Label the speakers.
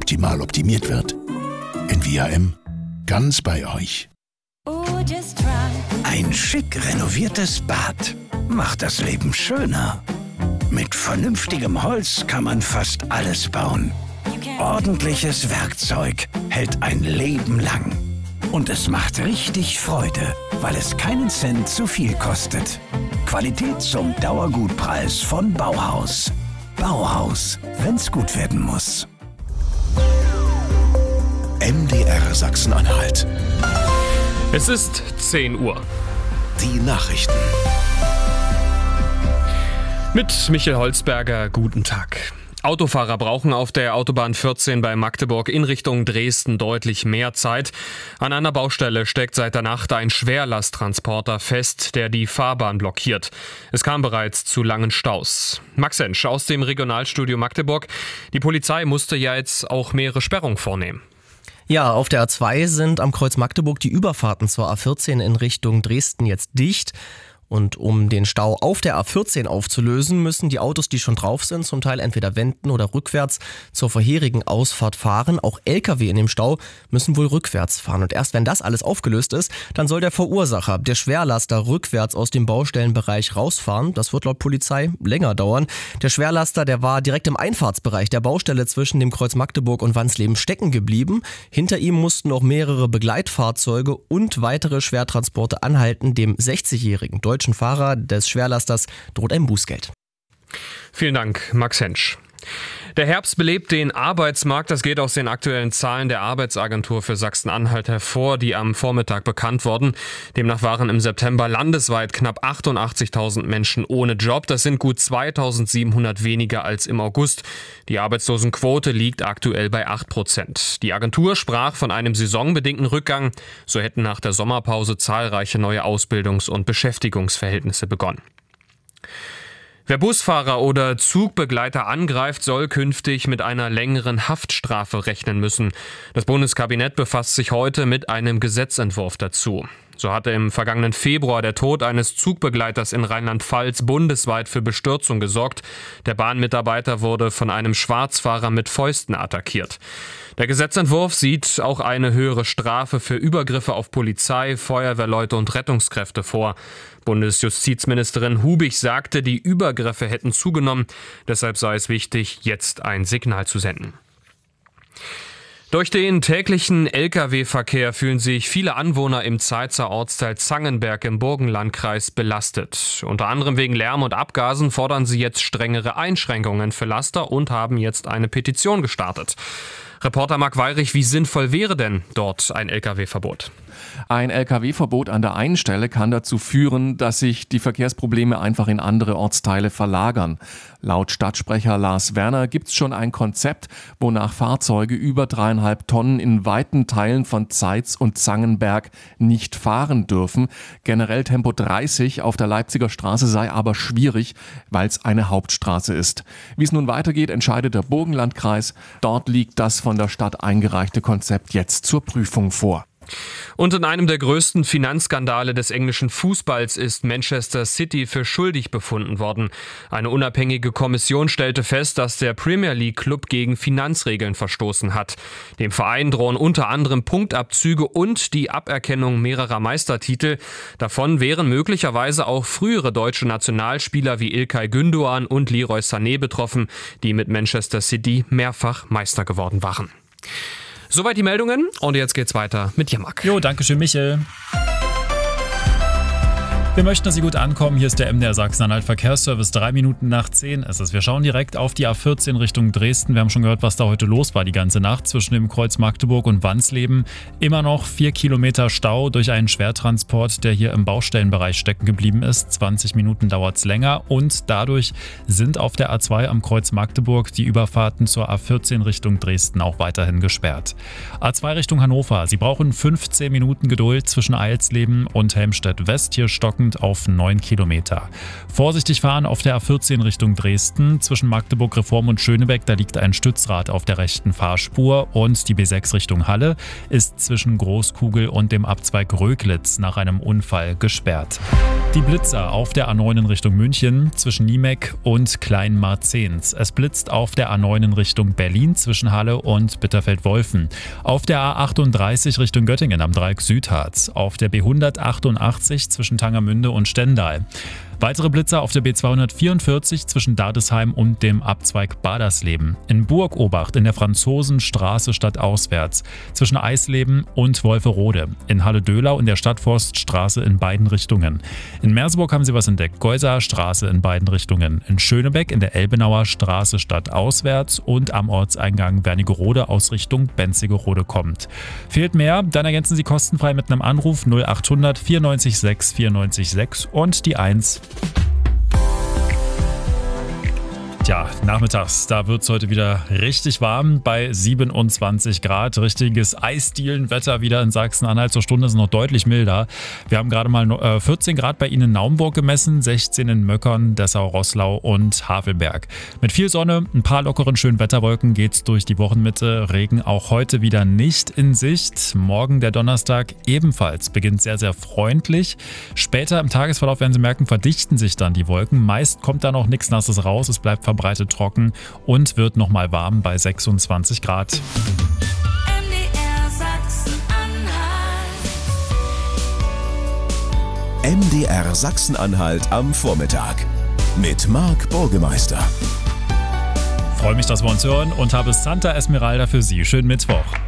Speaker 1: optimal optimiert wird. In VRM ganz bei euch.
Speaker 2: Ein schick renoviertes Bad macht das Leben schöner. Mit vernünftigem Holz kann man fast alles bauen. Ordentliches Werkzeug hält ein Leben lang. Und es macht richtig Freude, weil es keinen Cent zu viel kostet. Qualität zum Dauergutpreis von Bauhaus. Bauhaus, wenn's gut werden muss.
Speaker 1: MDR Sachsen-Anhalt.
Speaker 3: Es ist 10 Uhr.
Speaker 1: Die Nachrichten.
Speaker 3: Mit Michael Holzberger, guten Tag. Autofahrer brauchen auf der Autobahn 14 bei Magdeburg in Richtung Dresden deutlich mehr Zeit. An einer Baustelle steckt seit der Nacht ein Schwerlasttransporter fest, der die Fahrbahn blockiert. Es kam bereits zu langen Staus. Max Hensch aus dem Regionalstudio Magdeburg. Die Polizei musste ja jetzt auch mehrere Sperrungen vornehmen.
Speaker 4: Ja, auf der A2 sind am Kreuz Magdeburg die Überfahrten zur A14 in Richtung Dresden jetzt dicht. Und um den Stau auf der A14 aufzulösen, müssen die Autos, die schon drauf sind, zum Teil entweder wenden oder rückwärts zur vorherigen Ausfahrt fahren. Auch Lkw in dem Stau müssen wohl rückwärts fahren. Und erst wenn das alles aufgelöst ist, dann soll der Verursacher, der Schwerlaster, rückwärts aus dem Baustellenbereich rausfahren. Das wird laut Polizei länger dauern. Der Schwerlaster, der war direkt im Einfahrtsbereich der Baustelle zwischen dem Kreuz Magdeburg und Wansleben stecken geblieben. Hinter ihm mussten auch mehrere Begleitfahrzeuge und weitere Schwertransporte anhalten. Dem 60-jährigen deutschen Fahrer des Schwerlasters droht ein Bußgeld.
Speaker 3: Vielen Dank, Max Hensch. Der Herbst belebt den Arbeitsmarkt. Das geht aus den aktuellen Zahlen der Arbeitsagentur für Sachsen-Anhalt hervor, die am Vormittag bekannt wurden. Demnach waren im September landesweit knapp 88.000 Menschen ohne Job. Das sind gut 2.700 weniger als im August. Die Arbeitslosenquote liegt aktuell bei 8%. Die Agentur sprach von einem saisonbedingten Rückgang. So hätten nach der Sommerpause zahlreiche neue Ausbildungs- und Beschäftigungsverhältnisse begonnen. Wer Busfahrer oder Zugbegleiter angreift, soll künftig mit einer längeren Haftstrafe rechnen müssen. Das Bundeskabinett befasst sich heute mit einem Gesetzentwurf dazu. So hatte im vergangenen Februar der Tod eines Zugbegleiters in Rheinland-Pfalz bundesweit für Bestürzung gesorgt. Der Bahnmitarbeiter wurde von einem Schwarzfahrer mit Fäusten attackiert. Der Gesetzentwurf sieht auch eine höhere Strafe für Übergriffe auf Polizei, Feuerwehrleute und Rettungskräfte vor. Bundesjustizministerin Hubig sagte, die Übergriffe hätten zugenommen. Deshalb sei es wichtig, jetzt ein Signal zu senden. Durch den täglichen Lkw-Verkehr fühlen sich viele Anwohner im Zeitzer Ortsteil Zangenberg im Burgenlandkreis belastet. Unter anderem wegen Lärm und Abgasen fordern sie jetzt strengere Einschränkungen für Laster und haben jetzt eine Petition gestartet. Reporter Marc Weyrich, wie sinnvoll wäre denn dort ein Lkw-Verbot?
Speaker 5: Ein Lkw-Verbot an der einen Stelle kann dazu führen, dass sich die Verkehrsprobleme einfach in andere Ortsteile verlagern. Laut Stadtsprecher Lars Werner gibt es schon ein Konzept, wonach Fahrzeuge über 3,5 Tonnen in weiten Teilen von Zeitz und Zangenberg nicht fahren dürfen. Generell Tempo 30 auf der Leipziger Straße sei aber schwierig, weil es eine Hauptstraße ist. Wie es nun weitergeht, entscheidet der Burgenlandkreis. Dort liegt das von der Stadt eingereichte Konzept jetzt zur Prüfung vor.
Speaker 3: Und in einem der größten Finanzskandale des englischen Fußballs ist Manchester City für schuldig befunden worden. Eine unabhängige Kommission stellte fest, dass der Premier League Club gegen Finanzregeln verstoßen hat. Dem Verein drohen unter anderem Punktabzüge und die Aberkennung mehrerer Meistertitel. Davon wären möglicherweise auch frühere deutsche Nationalspieler wie İlkay Gündoğan und Leroy Sané betroffen, die mit Manchester City mehrfach Meister geworden waren. Soweit die Meldungen und jetzt geht's weiter mit Jamak.
Speaker 6: Jo, danke schön, Michel. Wir möchten, dass Sie gut ankommen. Hier ist der MDR Sachsen-Anhalt Verkehrsservice. 3 Minuten nach 10 ist es. Wir schauen direkt auf die A14 Richtung Dresden. Wir haben schon gehört, was da heute los war die ganze Nacht zwischen dem Kreuz Magdeburg und Wansleben. Immer noch 4 Kilometer Stau durch einen Schwertransport, der hier im Baustellenbereich stecken geblieben ist. 20 Minuten dauert es länger und dadurch sind auf der A2 am Kreuz Magdeburg die Überfahrten zur A14 Richtung Dresden auch weiterhin gesperrt. A2 Richtung Hannover. Sie brauchen 15 Minuten Geduld zwischen Eilsleben und Helmstedt West. Hier stocken stockend auf 9 Kilometer. Vorsichtig fahren auf der A14 Richtung Dresden. Zwischen Magdeburg, Reform und Schönebeck, da liegt ein Stützrad auf der rechten Fahrspur. Und die B6 Richtung Halle ist zwischen Großkugel und dem Abzweig Röglitz nach einem Unfall gesperrt. Die Blitzer auf der A9 in Richtung München zwischen Niemek und Kleinmarzens. Es blitzt auf der A9 in Richtung Berlin zwischen Halle und Bitterfeld-Wolfen. Auf der A38 Richtung Göttingen am Dreieck Südharz. Auf der B188 zwischen Tangermünde und Stendal. Weitere Blitzer auf der B244 zwischen Dardesheim und dem Abzweig Badersleben. In Burgobacht in der Franzosenstraße stadtauswärts zwischen Eisleben und Wolferode. In Halle-Dölau in der Stadtforststraße in beiden Richtungen. In Merseburg haben sie was entdeckt. Geusaer Straße in beiden Richtungen. In Schönebeck in der Elbenauer Straße stadtauswärts und am Ortseingang Wernigerode aus Richtung Benzigerode kommt. Fehlt mehr? Dann ergänzen Sie kostenfrei mit einem Anruf 0800 94 6 94 6 und die 1. Tja, nachmittags, da wird es heute wieder richtig warm bei 27 Grad. Richtiges Eisdielenwetter wieder in Sachsen-Anhalt. Zur Stunde ist es noch deutlich milder. Wir haben gerade mal 14 Grad bei Ihnen in Naumburg gemessen, 16 in Möckern, Dessau-Roßlau und Havelberg. Mit viel Sonne, ein paar lockeren schönen Wetterwolken geht's durch die Wochenmitte. Regen auch heute wieder nicht in Sicht. Morgen, der Donnerstag, ebenfalls beginnt sehr, sehr freundlich. Später im Tagesverlauf werden Sie merken, verdichten sich dann die Wolken. Meist kommt da noch nichts Nasses raus. Es bleibt verbreitet trocken und wird nochmal warm bei 26 Grad.
Speaker 1: MDR Sachsen-Anhalt am Vormittag mit Marc Burgemeister.
Speaker 6: Freue mich, dass wir uns hören und habe Santa Esmeralda für Sie. Schönen Mittwoch.